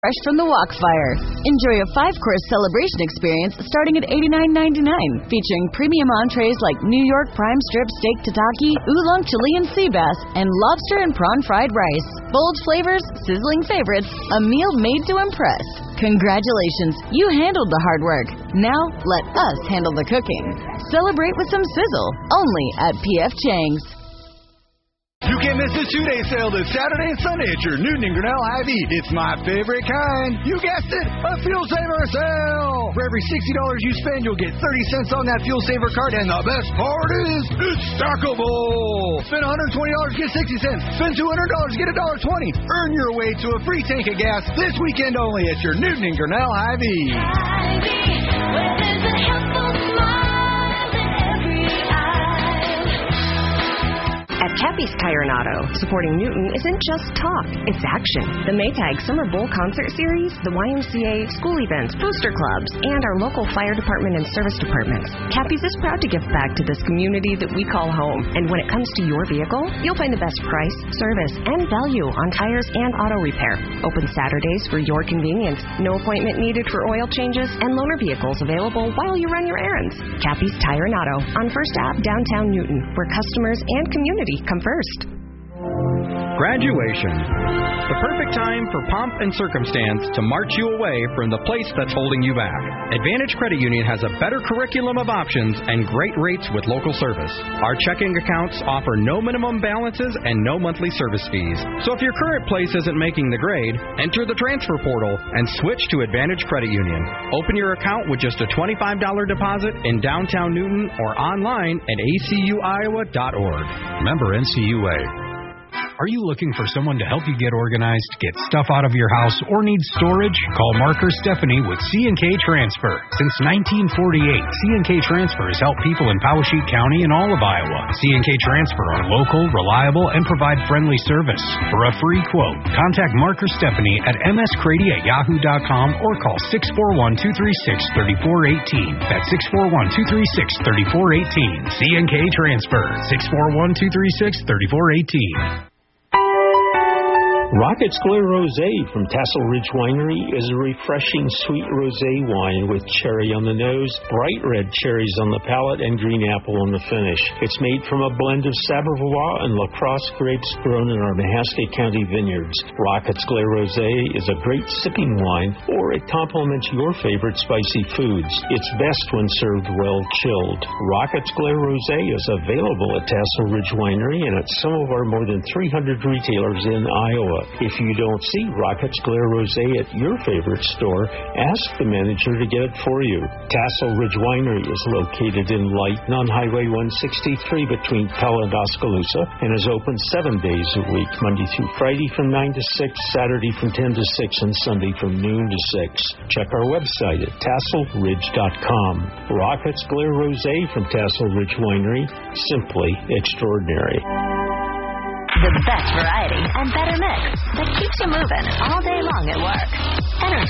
Fresh from the wok fire. Enjoy a 5-course celebration experience starting at $89.99, featuring premium entrees like New York prime strip steak tataki, oolong Chilean sea bass, and lobster and prawn fried rice. Bold flavors, sizzling favorites, a meal made to impress. Congratulations, you handled the hard work. Now, let us handle the cooking. Celebrate with some sizzle, only at P.F. Chang's. You can't miss the 2-day sale this Saturday and Sunday at your Newton and Grinnell Hy-Vee. It's my favorite kind. You guessed it, a Fuel Saver sale. For every $60 you spend, you'll get 30 cents on that Fuel Saver card. And the best part is, it's stackable. Spend $120, get 60 cents. Spend $200, get $1.20. Earn your way to a free tank of gas this weekend only at your Newton and Grinnell Hy-Vee. Hy-Vee, where there's a helpful smile in every eye. At Cappy's Tire and Auto, supporting Newton isn't just talk, it's action. The Maytag Summer Bowl Concert Series, the YMCA, school events, booster clubs, and our local fire department and service departments. Cappy's is proud to give back to this community that we call home. And when it comes to your vehicle, you'll find the best price, service, and value on tires and auto repair. Open Saturdays for your convenience. No appointment needed for oil changes, and loaner vehicles available while you run your errands. Cappy's Tire and Auto on First Ave, downtown Newton, where customers and community come first. Graduation. The perfect time for pomp and circumstance to march you away from the place that's holding you back. Advantage Credit Union has a better curriculum of options and great rates with local service. Our checking accounts offer no minimum balances and no monthly service fees. So if your current place isn't making the grade, enter the transfer portal and switch to Advantage Credit Union. Open your account with just a $25 deposit in downtown Newton or online at acuiowa.org. Member NCUA. Are you looking for someone to help you get organized, get stuff out of your house, or need storage? Call Mark or Stephanie with C&K Transfer. Since 1948, C&K Transfer has helped people in Powesheik County and all of Iowa. C&K Transfer are local, reliable, and provide friendly service. For a free quote, contact Mark or Stephanie at mscrady@yahoo.com or call 641-236-3418. That's 641-236-3418. C&K Transfer, 641-236-3418. Rocket's Glare Rosé from Tassel Ridge Winery is a refreshing sweet rosé wine with cherry on the nose, bright red cherries on the palate, and green apple on the finish. It's made from a blend of Sabourvois and La Crosse grapes grown in our Mahaska County vineyards. Rocket's Glare Rosé is a great sipping wine, or it complements your favorite spicy foods. It's best when served well chilled. Rocket's Glare Rosé is available at Tassel Ridge Winery and at some of our more than 300 retailers in Iowa. If you don't see Rocket's Glare Rosé at your favorite store, ask the manager to get it for you. Tassel Ridge Winery is located in Lighton on Highway 163 between Pella and Oskaloosa and is open 7 days a week, Monday through Friday from 9 to 6, Saturday from 10 to 6, and Sunday from noon to 6. Check our website at tasselridge.com. Rocket's Glare Rosé from Tassel Ridge Winery, simply extraordinary. The best variety and better mix that keeps you moving all day long at work. Energy.